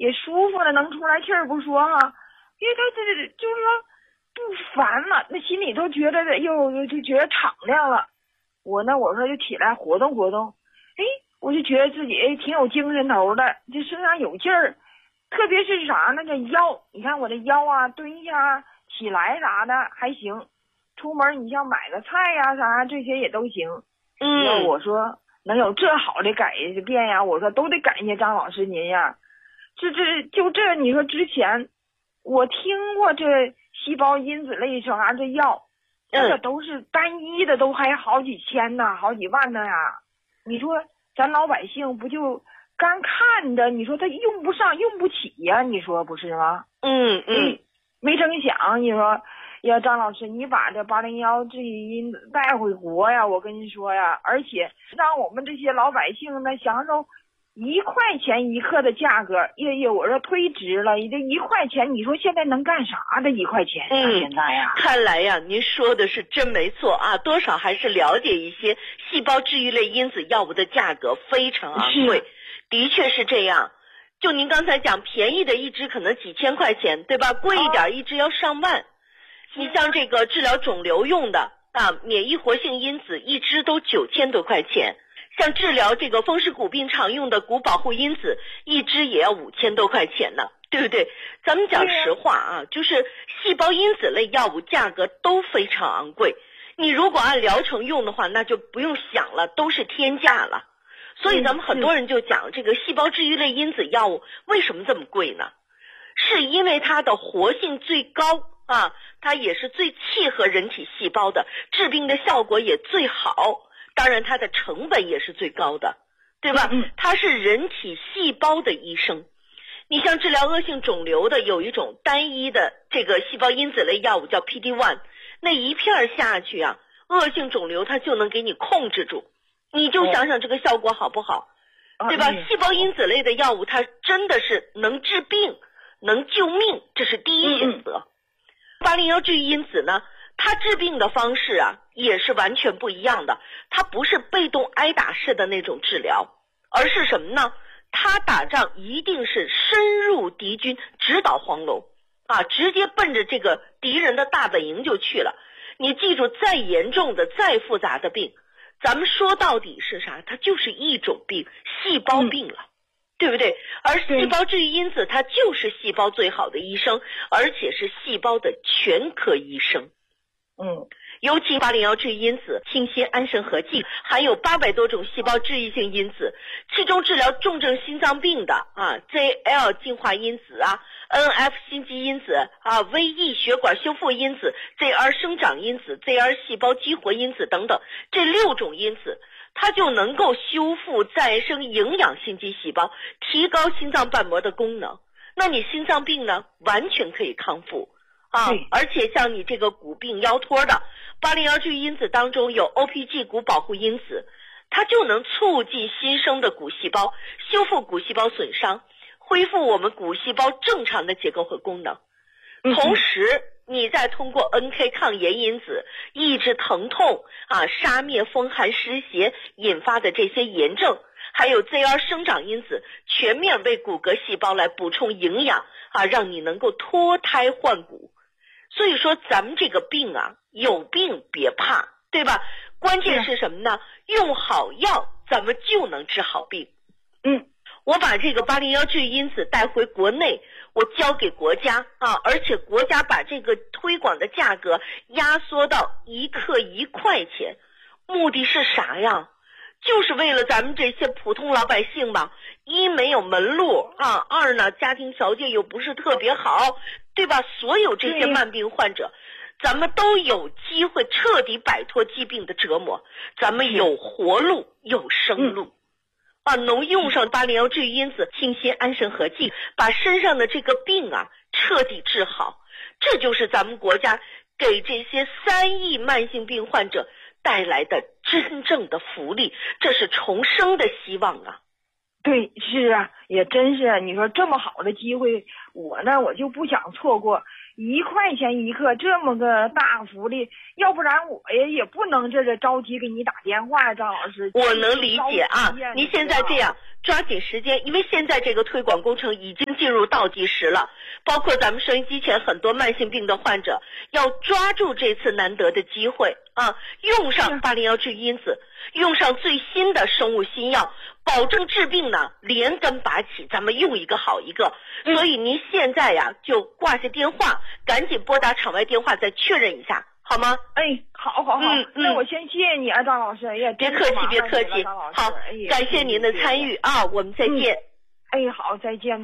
也舒服了，能出来气儿不说哈，因为他这就是说不烦了，那心里头觉得就觉得敞亮了。我说就起来活动活动，我就觉得自己挺有精神头的，这身上有劲儿。特别是啥呢？这腰，你看我这腰啊，蹲下起来啥的还行。出门你像买个菜呀啥这些也都行。我说能有这好的改变呀，我说都得感谢张老师您呀。这你说之前我听过这细胞因子类啥这药，这个都是单一的，都还好几千呢，好几万呢呀。你说咱老百姓不就干看着，你说他用不上用不起呀，你说不是吗？没成想你说呀，张老师你把这801治愈因子带回国呀，我跟你说呀，而且让我们这些老百姓呢享受1块钱1克的价格，我说忒值了，这1块钱你说现在能干啥的1块钱呀？现在呀， 看来呀您说的是真没错啊，多少还是了解一些细胞治愈类因子药物的价格非常昂贵，的确是这样。就您刚才讲，便宜的一支可能几千块钱，对吧？贵一点一支要上万。你像这个治疗肿瘤用的免疫活性因子一支都9000多块钱，像治疗这个风湿骨病常用的骨保护因子一支也要5000多块钱呢，对不对？咱们讲实话啊，就是细胞因子类药物价格都非常昂贵，你如果按疗程用的话，那就不用想了，都是天价了。所以咱们很多人就讲这个细胞治愈类因子药物为什么这么贵呢？是因为它的活性最高啊，它也是最契合人体细胞的，治病的效果也最好，当然它的成本也是最高的，对吧？它是人体细胞的医生。你像治疗恶性肿瘤的有一种单一的这个细胞因子类药物叫 PD-1， 那一片下去啊，恶性肿瘤它就能给你控制住，你就想想这个效果好不好，对吧？细胞因子类的药物它真的是能治病能救命，这是第一选择。801治愈因子呢，它治病的方式啊也是完全不一样的，它不是被动挨打式的那种治疗，而是什么呢？它打仗一定是深入敌军，直捣黄龙啊，直接奔着这个敌人的大本营就去了。你记住，再严重的再复杂的病，咱们说到底是啥？它就是一种病，细胞病了，对不对？而细胞治愈因子它就是细胞最好的医生，而且是细胞的全科医生。尤其801治愈因子清新安神合剂含有800多种细胞治愈性因子，其中治疗重症心脏病的ZL 净化因子NF 心肌因子VE 血管修复因子 ZR 生长因子 ZR 细胞激活因子等等，这6种因子它就能够修复再生营养心肌细胞，提高心脏瓣膜的功能，那你心脏病呢完全可以康复而且像你这个骨病腰托的801治愈因子当中有 OPG 骨保护因子，它就能促进新生的骨细胞，修复骨细胞损伤，恢复我们骨细胞正常的结构和功能。同时你再通过 NK 抗炎因子抑制疼痛杀灭风寒湿邪引发的这些炎症，还有 ZR 生长因子全面为骨骼细胞来补充营养让你能够脱胎换骨。所以说咱们这个病有病别怕，对吧？关键是什么呢？用好药咱们就能治好病。我把这个801治愈因子带回国内，我交给国家而且国家把这个推广的价格压缩到1克1块钱，目的是啥呀？就是为了咱们这些普通老百姓吧，一没有门路二呢家庭条件又不是特别好，对吧？所有这些慢病患者咱们都有机会彻底摆脱疾病的折磨，咱们有活路有生路能用上801治愈因子清新安神合剂，把身上的这个病彻底治好，这就是咱们国家给这些3亿慢性病患者带来的真正的福利，这是重生的希望对，是也真是你说这么好的机会，我就不想错过1块钱1克这么个大福利，要不然我也不能这着急给你打电话张老师。 我能理解您现在这样抓紧时间，因为现在这个推广工程已经进进入倒计时了。包括咱们收音机前很多慢性病的患者，要抓住这次难得的机会啊，用上801治愈因子，用上最新的生物新药，保证治病呢连根拔起，咱们用一个好一个。所以您现在呀就挂下电话，赶紧拨打场外电话再确认一下，好吗？ 好，那我先谢谢你啊，张老师。 别客气，别客气。好，感谢您的参与啊，我们再见。 好，再见。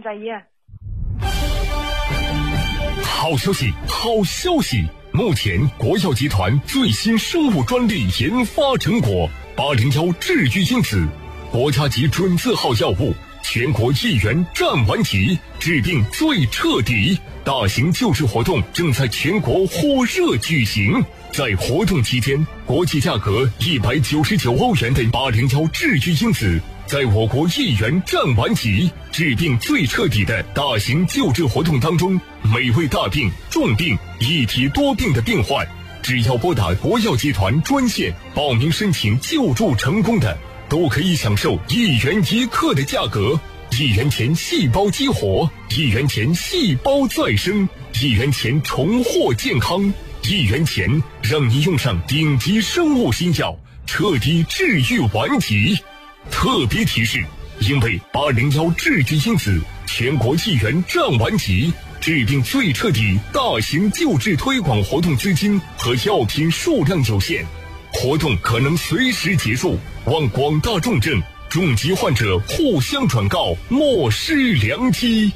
好消息，好消息！目前国药集团最新生物专利研发成果801治愈因子，国家级准字号药物，全国1元占完级，治病最彻底。大型救治活动正在全国火热举行。在活动期间，国际价格199欧元的801治愈因子，在我国1元占完级，治病最彻底的大型救治活动当中，每位大病、重病、一体多病的病患，只要拨打国药集团专线报名申请救助成功的，都可以享受1元1克的价格，1元钱细胞激活，1元钱细胞再生，1元钱重获健康，1元钱让你用上顶级生物新药，彻底治愈顽疾。特别提示，因为801治愈因子全国1元占完级，治病最彻底大型救治推广活动资金和药品数量有限，活动可能随时结束，望广大重症、重疾患者互相转告，莫失良机。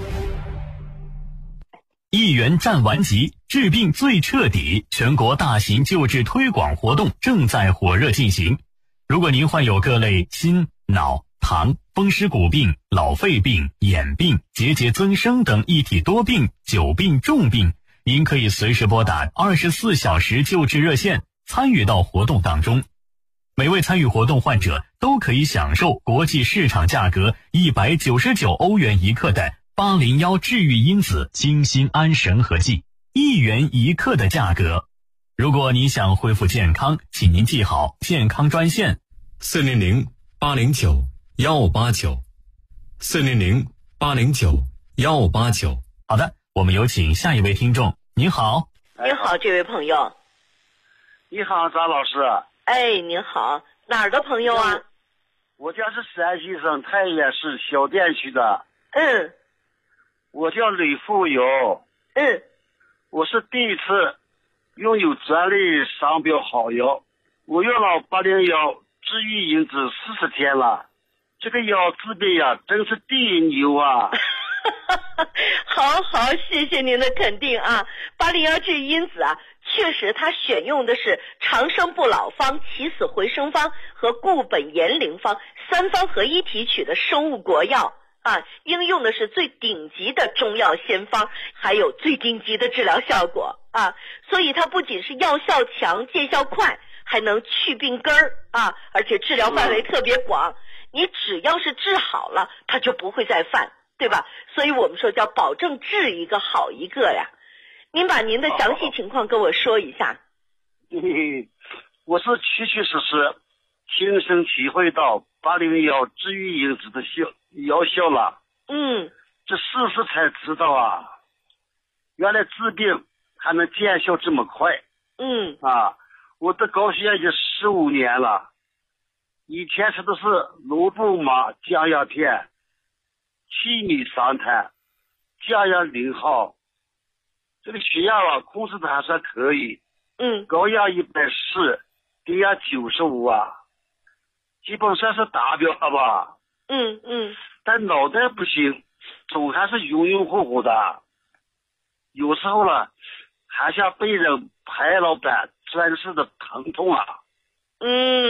1元占完级，治病最彻底，全国大型救治推广活动正在火热进行。如果您患有各类心、脑、糖、风湿骨病、老肺病、眼病、结节增生等一体多病、久病重病，您可以随时拨打24小时救治热线，参与到活动当中。每位参与活动患者都可以享受国际市场价格199欧元1克的801治愈因子精心安神和剂，1元1克的价格。如果你想恢复健康，请您记好健康专线400-809-189，400-809-189。好的，我们有请下一位听众。您好。 您好，这位朋友。 你好，张老师。 您好，哪儿的朋友啊？ 我家是山西省太原市小店区的。我叫吕富友。我是第一次拥有专利商标好药，我用了801治愈因子40天了，这个药治病呀，真是第一牛啊！ 好，谢谢您的肯定啊。801治愈因子啊，确实它选用的是长生不老方、起死回生方和固本延龄方3方合一提取的生物国药啊，应用的是最顶级的中药仙方，还有最顶级的治疗效果啊，所以它不仅是药效强、见效快，还能去病根儿啊，而且治疗范围特别广。你只要是治好了，它就不会再犯，对吧？所以我们说叫保证治一个好一个呀。您把您的详细情况跟我说一下。 我是确确实实亲身体会到801治愈因子的药效了。这事实才知道啊，原来治病还能见效这么快。我的高血压已经15年了，以前吃的是罗布玛降压片、气米桑坦、降压0号，这个血压控制的还算可以。高压140，低压95啊，基本上是达标了吧。但脑袋不行，总还是晕晕乎乎的，有时候了还像被人拍老板专似的疼痛啊。这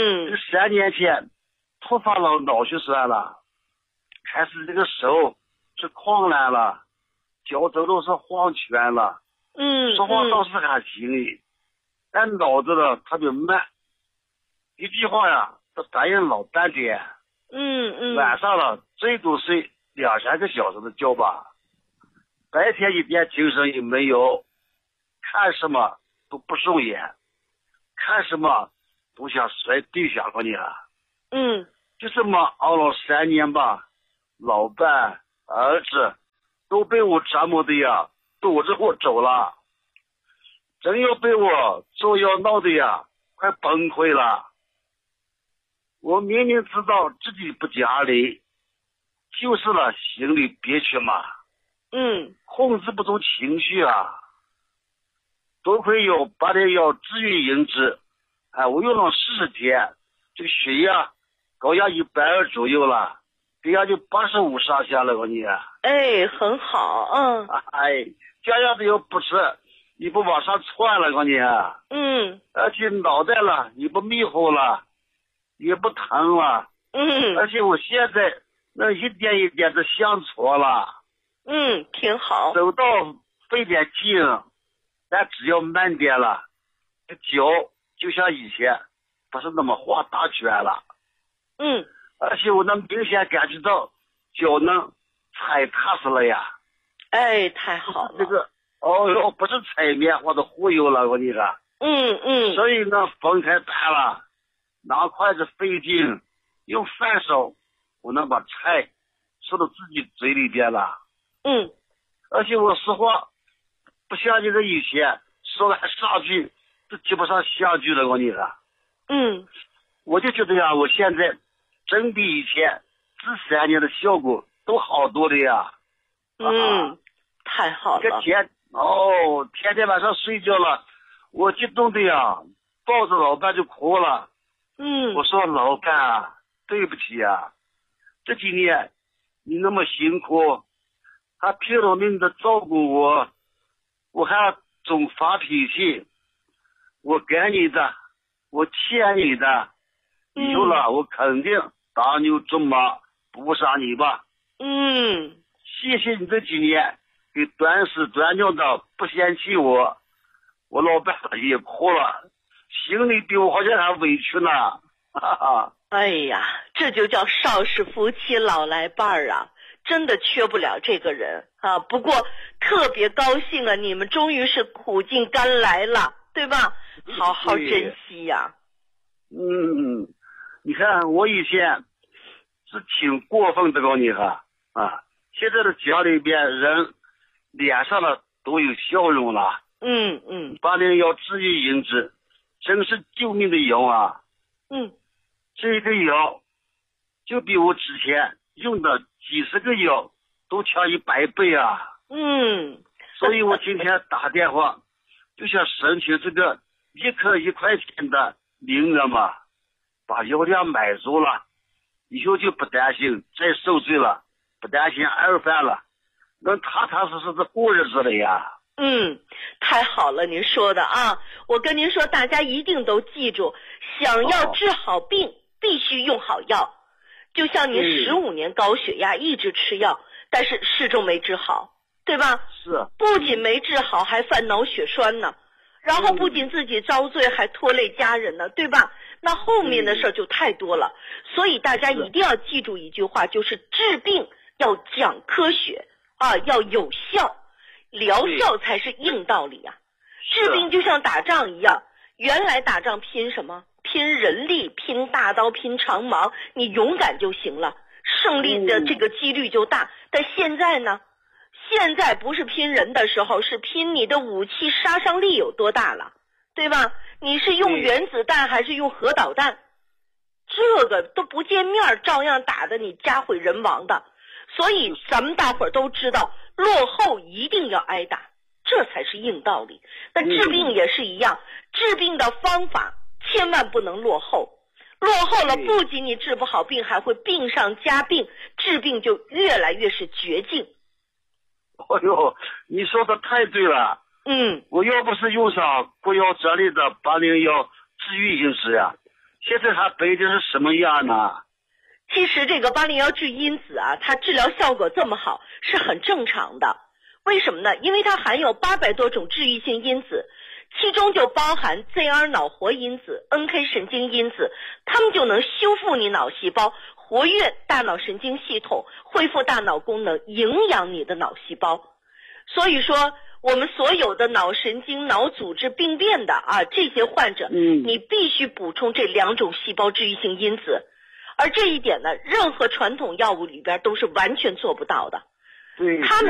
3年前突发了脑血栓了，开始这个手是狂懒了，脚走路是晃圈了。说话倒是还行，但脑子呢特别慢，一句话呀都答应老半天。晚上了最多睡2-3个小时的觉吧，白天一点精神也没有，看什么都不顺眼，看什么都想摔对象过你了。就这么熬了3年吧，老伴、儿子都被我折磨的呀，躲着我走了，真要被我作妖闹的呀，快崩溃了。我明明知道自己不讲理，就是了心里憋屈嘛，控制不住情绪啊。多亏有8.1治愈银子，我用了40天，这个血压高压120左右了，血压就85上下了，我你。 很好， 这样子又不吃，你不往上窜了，我你。而且脑袋了也不迷糊了，也不疼了，而且我现在能一点一点的向左了， 挺好， 走到费点劲，但只要慢点了，脚就像以前不是那么画大圈了，而且我能明显感觉到脚能踩踏实了呀， 太好了， 这个不是踩棉花的忽悠了，我你个，所以呢风太大了，拿筷子费劲，用反手我能把菜吃到自己嘴里边了，而且我实话不像这个以前说来上句都接不上下句了，我你个，我就觉得呀，我现在真比以前这3年的效果都好多的呀， 太好了， 天天晚上睡觉了，我激动的呀，抱着老伴就哭了，我说老伴啊，对不起啊，这几年你那么辛苦，还拼了命的照顾我，我还总发脾气，我给你的，我欠你的，以后了我肯定打牛做马补上你吧，谢谢你这几年给端屎端尿的不嫌弃我，我老伴也哭了，心里比我好像还委屈呢， 这就叫少是夫妻老来伴儿啊，真的缺不了这个人啊。不过特别高兴啊，你们终于是苦尽甘来了，对吧？好好珍惜呀。 你看我以前是挺过分的，告你哈现在的家里边人脸上了都有笑容了。8.1治愈银子真是救命的药啊。这个药就比我之前用的几十个药都强100倍啊。所以我今天打电话就想申请这个1颗1块钱的名额嘛，把药量买足了，以后就不担心再受罪了，不担心二犯了，能踏踏实实的过日子了呀。 太好了，您说的啊，我跟您说，大家一定都记住，想要治好病，必须用好药。就像您15年高血压一直吃药，但是始终没治好，对吧？ 是， 不仅没治好，还犯脑血栓呢，然后不仅自己遭罪，还拖累家人呢，对吧？那后面的事就太多了，所以大家一定要记住一句话，就是治病要讲科学啊，要有效，疗效才是硬道理啊。治病就像打仗一样，原来打仗拼什么？拼人力，拼大刀，拼长矛，你勇敢就行了，胜利的这个几率就大。但现在呢？现在不是拼人的时候，是拼你的武器杀伤力有多大了，对吧？你是用原子弹还是用核导弹？这个都不见面，照样打得你家毁人亡的。所以咱们大伙儿都知道，落后一定要挨打，这才是硬道理。那治病也是一样，治病的方法千万不能落后，落后了不仅你治不好病，还会病上加病，治病就越来越是绝境。 你说的太对了。我要不是用上国药这里的8.1治愈因子呀，现在还背的是什么样呢？ 其实这个8.1治愈因子啊，它治疗效果这么好是很正常的。为什么呢？因为它含有800多种治愈性因子，其中就包含 ZR 脑活因子、NK 神经因子，它们就能修复你脑细胞，活跃大脑神经系统，恢复大脑功能，营养你的脑细胞。所以说我们所有的脑神经、脑组织病变的这些患者，你必须补充这2种细胞治愈性因子，而这一点呢，任何传统药物里边都是完全做不到的。 对， 他们